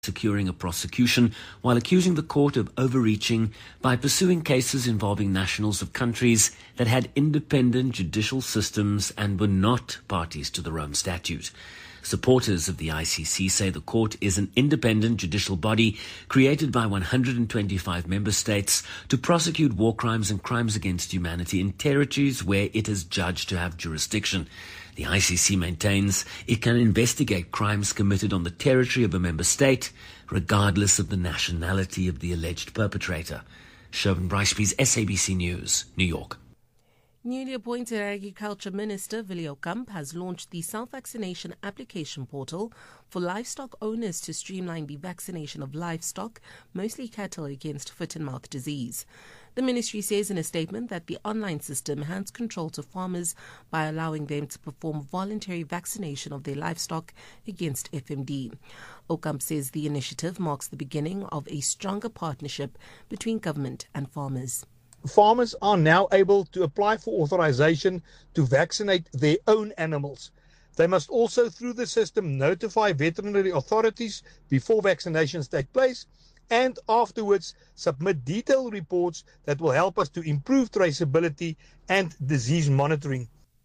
securing a prosecution while accusing the court of overreaching by pursuing cases involving nationals of countries that had independent judicial systems and were not parties to the Rome Statute. Supporters of the ICC say the court is an independent judicial body created by 125 member states to prosecute war crimes and crimes against humanity in territories where it is judged to have jurisdiction. The ICC maintains it can investigate crimes committed on the territory of a member state, regardless of the nationality of the alleged perpetrator. Sherwin Brycebees, SABC News, New York. Newly appointed Agriculture Minister Willie Okamp has launched the self-vaccination application portal for livestock owners to streamline the vaccination of livestock, mostly cattle, against foot-and-mouth disease. The ministry says in a statement that the online system hands control to farmers by allowing them to perform voluntary vaccination of their livestock against FMD. Okamp says the initiative marks the beginning of a stronger partnership between government and farmers. Farmers are now able to apply for authorization to vaccinate their own animals. They must also, through the system, notify veterinary authorities before vaccinations take place and afterwards submit detailed reports that will help us to improve traceability and disease monitoring.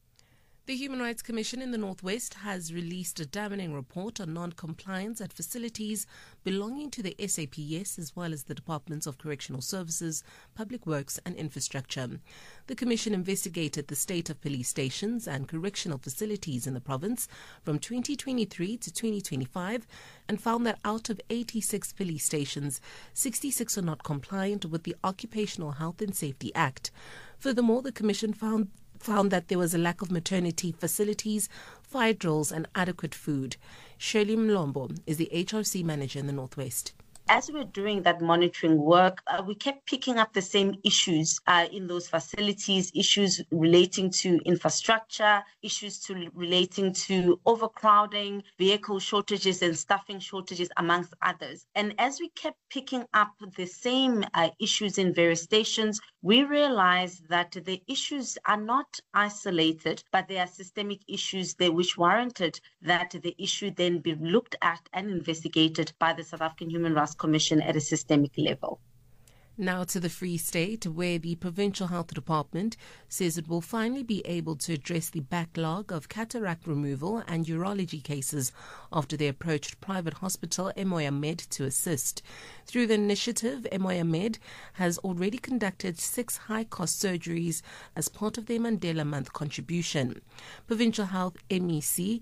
The Human Rights Commission in the Northwest has released a damning report on non-compliance at facilities belonging to the SAPS as well as the Departments of Correctional Services, Public Works and Infrastructure. The Commission investigated the state of police stations and correctional facilities in the province from 2023 to 2025 and found that out of 86 police stations, 66 are not compliant with the Occupational Health and Safety Act. Furthermore, the Commission found that there was a lack of maternity facilities, fire drills and adequate food. Shirley Mlombo is the HRC manager in the Northwest. As we're doing that monitoring work, we kept picking up the same issues in those facilities, issues relating to infrastructure, issues relating to overcrowding, vehicle shortages and staffing shortages, amongst others. And as we kept picking up the same issues in various stations, we realized that the issues are not isolated, but they are systemic issues which warranted that the issue then be looked at and investigated by the South African Human Rights Commission at a systemic level. Now to the Free State, where the Provincial Health Department says it will finally be able to address the backlog of cataract removal and urology cases after they approached private hospital Emoya Med to assist. Through the initiative, Emoya Med has already conducted 6 high-cost surgeries as part of their Mandela Month contribution. Provincial Health MEC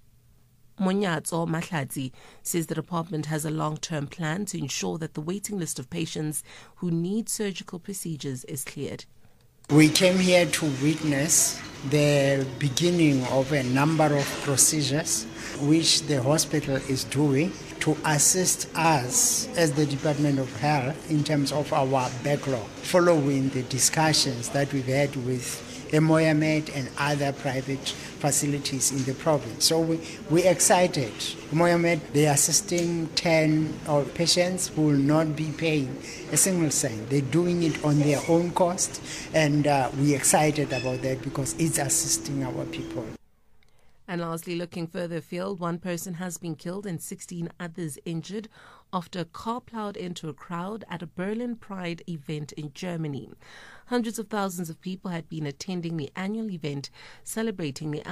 Monyatso Mahlatsi says the department has a long-term plan to ensure that the waiting list of patients who need surgical procedures is cleared. We came here to witness the beginning of a number of procedures which the hospital is doing to assist us as the Department of Health in terms of our backlog, following the discussions that we've had with Emoya Med and other private facilities in the province. So we're excited. Emoya Med, they are assisting 10 patients who will not be paying a single cent. They're doing it on their own cost, and we're excited about that because it's assisting our people. And lastly, looking further afield, 1 person has been killed and 16 others injured after a car plowed into a crowd at a Berlin Pride event in Germany. Hundreds of thousands of people had been attending the annual event celebrating the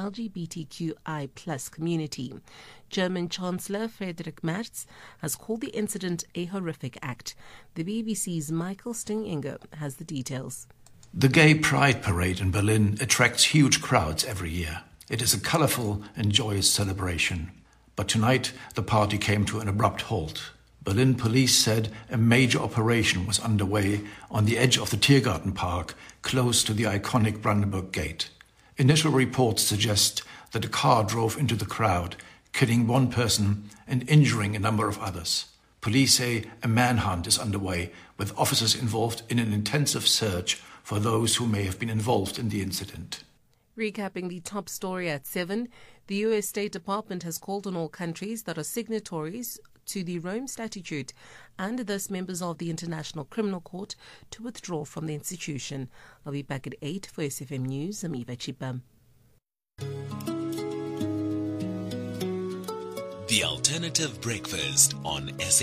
LGBTQI+ community. German Chancellor Friedrich Merz has called the incident a horrific act. The BBC's Michael Sting-Inger has the details. The Gay Pride Parade in Berlin attracts huge crowds every year. It is a colourful and joyous celebration. But tonight, the party came to an abrupt halt. Berlin police said a major operation was underway on the edge of the Tiergarten Park, close to the iconic Brandenburg Gate. Initial reports suggest that a car drove into the crowd, killing 1 person and injuring a number of others. Police say a manhunt is underway, with officers involved in an intensive search for those who may have been involved in the incident. Recapping the top story at 7, the U.S. State Department has called on all countries that are signatories to the Rome Statute and thus members of the International Criminal Court to withdraw from the institution. I'll be back at 8 for SFM News. I'm Eva Chipa. The Alternative Breakfast on SA